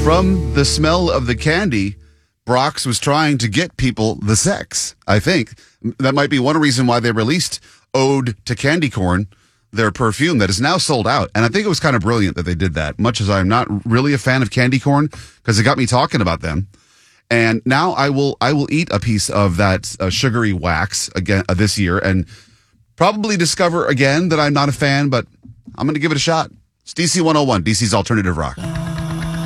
From the smell of the candy, Brock's was trying to get people the sex, I think. That might be one reason why they released Ode to Candy Corn, their perfume that is now sold out. And I think it was kind of brilliant that they did that, much as I'm not really a fan of candy corn because it got me talking about them. And now I will eat a piece of that sugary wax again this year and probably discover again that I'm not a fan, but I'm going to give it a shot. It's DC 101, DC's Alternative Rock.